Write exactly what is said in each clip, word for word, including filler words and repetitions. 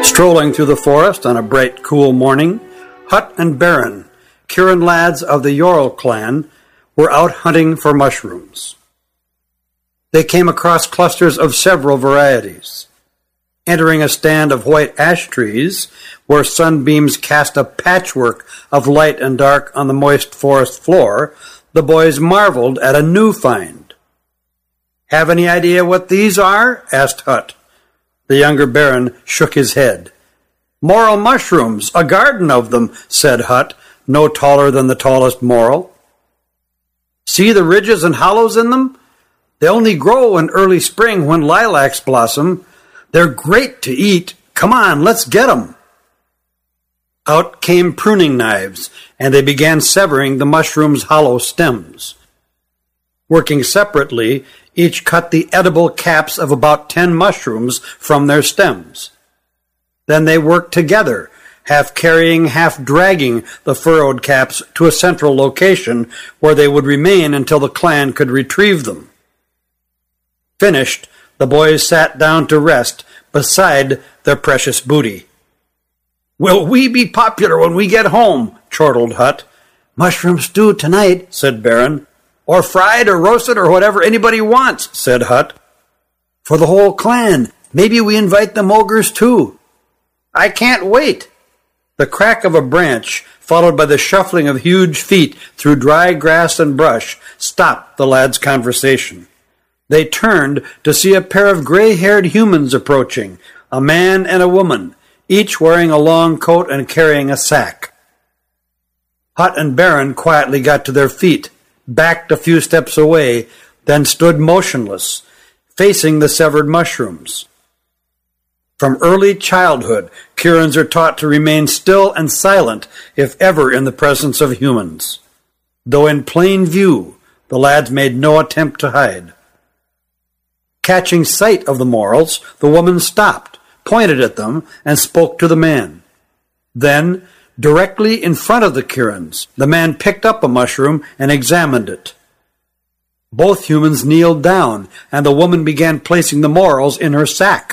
Strolling through the forest on a bright, cool morning, Hut and Baron, Kieran lads of the Yorl clan, were out hunting for mushrooms. They came across clusters of several varieties. Entering a stand of white ash trees, where sunbeams cast a patchwork of light and dark on the moist forest floor, the boys marveled at a new find. "Have any idea what these are?" asked Hut. The younger Baron shook his head. "Morel mushrooms, a garden of them," said Hut, no taller than the tallest morel. "See the ridges and hollows in them? They only grow in early spring when lilacs blossom. They're great to eat. Come on, let's get 'em." Out came pruning knives, and they began severing the mushroom's hollow stems. Working separately, each cut the edible caps of about ten mushrooms from their stems. Then they worked together, half carrying, half dragging the furrowed caps to a central location where they would remain until the clan could retrieve them. Finished, the boys sat down to rest beside their precious booty. "Will we be popular when we get home?" chortled Hut. "Mushroom stew tonight," said Baron. "Or fried or roasted or whatever anybody wants," said Hut. "For the whole clan. Maybe we invite the Mogers too." "I can't wait." The crack of a branch, followed by the shuffling of huge feet through dry grass and brush, stopped the lads' conversation. They turned to see a pair of gray-haired humans approaching, a man and a woman, each wearing a long coat and carrying a sack. Hut and Baron quietly got to their feet, backed a few steps away, then stood motionless, facing the severed mushrooms. From early childhood, Kiorans are taught to remain still and silent if ever in the presence of humans. Though in plain view, the lads made no attempt to hide. Catching sight of the morels, the woman stopped, pointed at them, and spoke to the man. Then, directly in front of the Kiorans, the man picked up a mushroom and examined it. Both humans kneeled down, and the woman began placing the morels in her sack.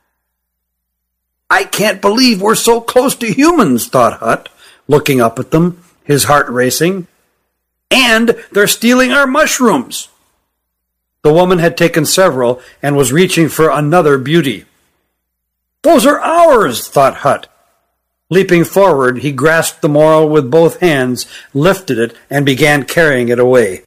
"I can't believe we're so close to humans," thought Hut, looking up at them, his heart racing. "And they're stealing our mushrooms." The woman had taken several and was reaching for another beauty. "Those are ours," thought Hut. Leaping forward, he grasped the morel with both hands, lifted it, and began carrying it away.